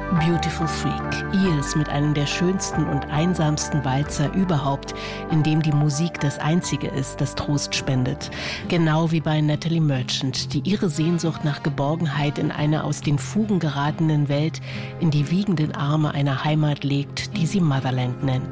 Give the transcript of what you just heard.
Beautiful Freak. Eels mit einem der schönsten und einsamsten Walzer überhaupt, in dem die Musik das Einzige ist, das Trost spendet. Genau wie bei Natalie Merchant, die ihre Sehnsucht nach Geborgenheit in eine aus den Fugen geratenen Welt in die wiegenden Arme einer Heimat legt, die sie Motherland nennt.